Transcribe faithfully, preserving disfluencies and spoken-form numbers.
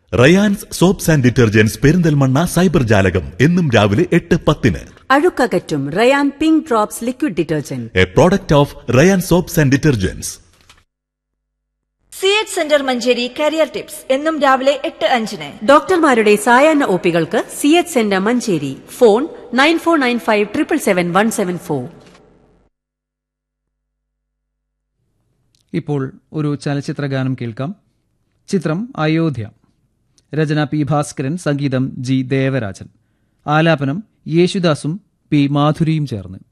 Rayan's soaps and detergents Perinthalmanna cyber ജാലകം എന്നും രാവിലെ എട്ട് പത്തിന്. അഴുക്കകറ്റും Ryan pink drops liquid detergent, A product of Ryan soaps and detergents. C H centre Manjeri career tips എന്നും രാവിലെ എട്ട് അഞ്ചിന്. ഡോക്ടർമാരുടെ സായാഹ്ന ഒപികൾക്ക് C H centre Manjeri. Phone nine four nine five triple seven one seven four. ഇപ്പോൾ ഒരു ചലച്ചിത്ര ഗാനം കേൾക്കാം. ചിത്രം അയോധ്യ. രചന പി ഭാസ്കരൻ, സംഗീതം ജി ദേവരാജൻ, ആലാപനം യേശുദാസും പി മാധുരിയും ചേർന്ന്.